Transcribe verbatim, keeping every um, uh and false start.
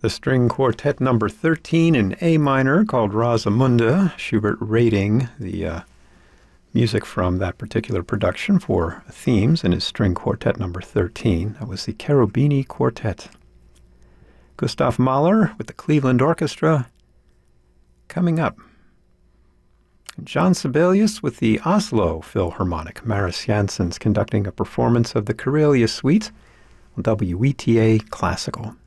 The string quartet number thirteen in A minor called Rosamunda, Schubert rating the uh, music from that particular production for themes in his string quartet number thirteen. That was the Cherubini Quartet. Gustav Mahler with the Cleveland Orchestra coming up. John Sibelius with the Oslo Philharmonic. Maris Janssens conducting a performance of the Karelia Suite on W E T A Classical.